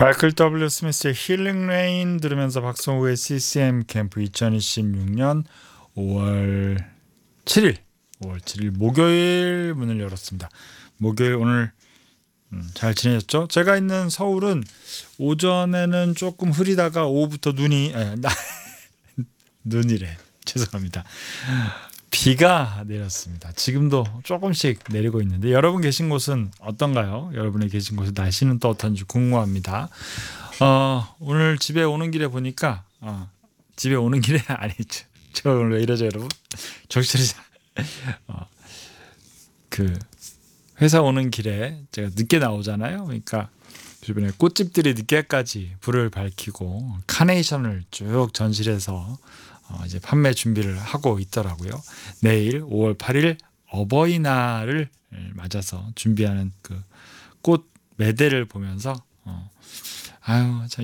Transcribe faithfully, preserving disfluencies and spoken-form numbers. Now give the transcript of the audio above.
마이클 더블유 스미스의 힐링 레인 들으면서 박성우의 씨씨엠 캠프 이천이십육 년 오월 칠일 오월 칠일 목요일 문을 열었습니다. 목요일 오늘 음, 잘 지내셨죠? 제가 있는 서울은 오전에는 조금 흐리다가 오후부터 눈이 에, 나, 눈이래 죄송합니다. 비가 내렸습니다. 지금도 조금씩 내리고 있는데 여러분 계신 곳은 어떤가요? 여러분의 계신 곳의 날씨는 또 어떤지 궁금합니다. 어, 오늘 집에 오는 길에 보니까 어, 집에 오는 길에 아니죠. 저 오늘 왜 이러죠 여러분? 정신이 어, 그 회사 오는 길에 제가 늦게 나오잖아요. 그러니까 주변에 꽃집들이 늦게까지 불을 밝히고 카네이션을 쭉 전시해서 어, 이제 판매 준비를 하고 있더라고요. 내일 오월 팔일 어버이날을 맞아서 준비하는 그 꽃 매대를 보면서 어, 아유 참